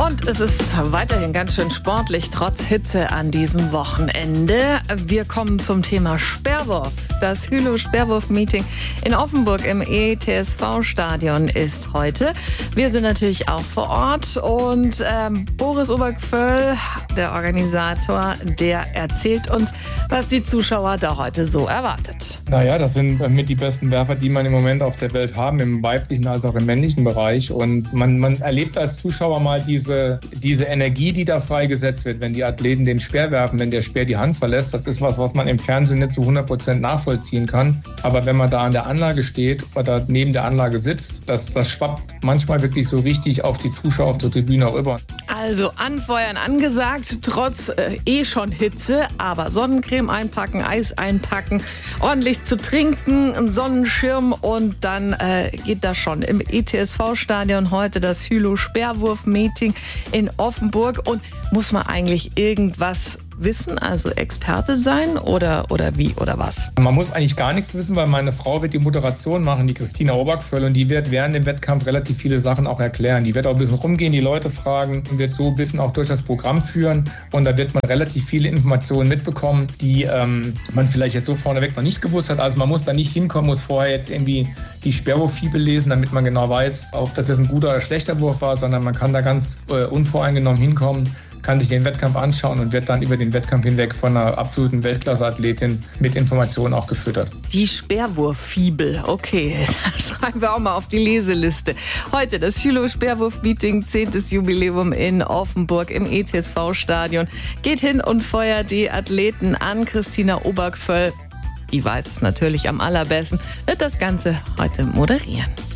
Und es ist weiterhin ganz schön sportlich, trotz Hitze an diesem Wochenende. Wir kommen zum Thema Speerwurf. Das Hülo-Speerwurf-Meeting in Offenburg im ETSV-Stadion ist heute. Wir sind natürlich auch vor Ort und Boris Obergföll, der Organisator, der erzählt uns, was die Zuschauer da heute so erwartet. Naja, das sind mit die besten Werfer, die man im Moment auf der Welt haben, im weiblichen als auch im männlichen Bereich. Und man erlebt als Zuschauer mal diese Energie, die da freigesetzt wird, wenn die Athleten den Speer werfen, wenn der Speer die Hand verlässt. Das ist was man im Fernsehen nicht zu 100% nachvollziehen kann. Aber wenn man da an der Anlage steht oder neben der Anlage sitzt, das schwappt manchmal wirklich so richtig auf die Zuschauer auf der Tribüne rüber. Also anfeuern angesagt, trotz schon Hitze, aber Sonnencreme einpacken, Eis einpacken, ordentlich zu trinken, einen Sonnenschirm und dann geht das schon. Im ETSV-Stadion heute das Hülo-Speerwurf-Meeting in Offenburg. Und muss man eigentlich irgendwas wissen, also Experte sein oder wie oder was? Man muss eigentlich gar nichts wissen, weil meine Frau wird die Moderation machen, die Christina Obergföll, und die wird während dem Wettkampf relativ viele Sachen auch erklären. Die wird auch ein bisschen rumgehen, die Leute fragen und wird so ein bisschen auch durch das Programm führen, und da wird man relativ viele Informationen mitbekommen, die man vielleicht jetzt so vorneweg noch nicht gewusst hat. Also man muss da nicht hinkommen, muss vorher jetzt irgendwie die Speerwurf-Fibel lesen, damit man genau weiß, ob das jetzt ein guter oder schlechter Wurf war, sondern man kann da ganz unvoreingenommen hinkommen, kann sich den Wettkampf anschauen und wird dann über den Wettkampf hinweg von einer absoluten Weltklasse-Athletin mit Informationen auch gefüttert. Die Speerwurf-Fibel, okay, da schreiben wir auch mal auf die Leseliste. Heute das Hülo-Speerwurf-Meeting, 10. Jubiläum in Offenburg im ETSV-Stadion. Geht hin und feuert die Athleten an. Christina Obergföll, die weiß es natürlich am allerbesten, wird das Ganze heute moderieren.